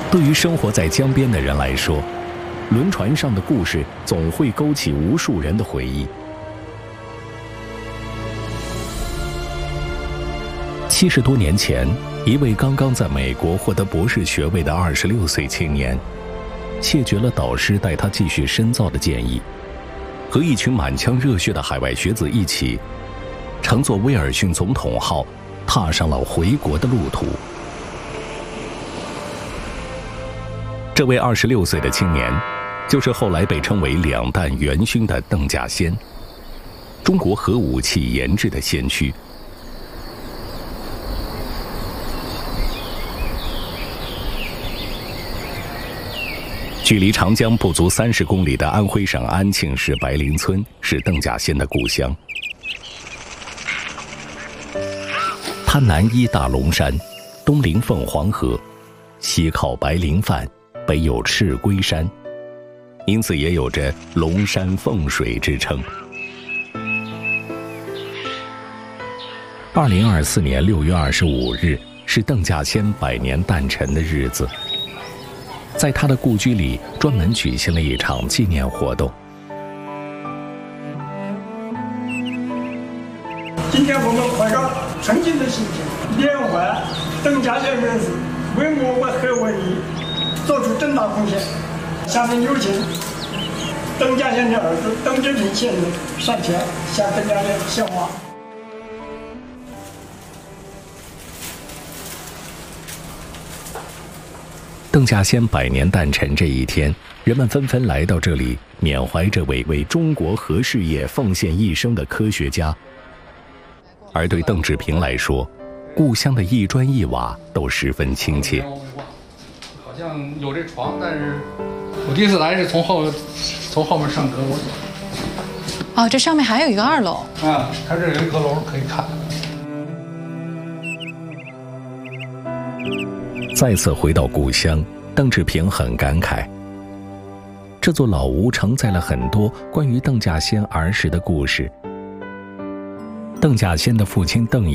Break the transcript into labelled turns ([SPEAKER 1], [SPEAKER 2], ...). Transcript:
[SPEAKER 1] 对于生活在江边的人来说，轮船上的故事总会勾起无数人的回忆。70多年前，一位刚刚在美国获得博士学位的26岁青年，谢绝了导师带他继续深造的建议，和一群满腔热血的海外学子一起，乘坐威尔逊总统号，踏上了回国的路途。这位26岁的青年，就是后来被称为2弹元勋的邓稼先，中国核武器研制的先驱。距离长江不足30公里的安徽省安庆市白林村是邓稼先的故乡。它南依大龙山，东临凤凰河，西靠白林泛，北有赤龟山，因此也有着龙山凤水之称。2024年6月25日是邓稼先100年诞辰的日子，在他的故居里专门举行了一场纪念活动。
[SPEAKER 2] 今天我们怀着纯净的心情，缅怀邓稼先人士为我国核文明做出重大贡献。下面有请邓稼先的儿子邓志平先生上前向邓稼先献花。
[SPEAKER 1] 邓稼先100年诞辰这一天，人们纷纷来到这里缅怀这位为中国核事业奉献一生的科学家。而对邓志平来说，故乡的一砖一瓦都十分亲切。
[SPEAKER 3] 好像有这床，但是我第一次来是从后面上阁楼。
[SPEAKER 4] 哦，这上面还有一个2楼。
[SPEAKER 3] 啊，它这有一阁楼可以看。
[SPEAKER 1] 再次回到故乡，邓志平很感慨，这座老屋承载了很多关于邓稼先儿时的故事。邓稼先的父亲邓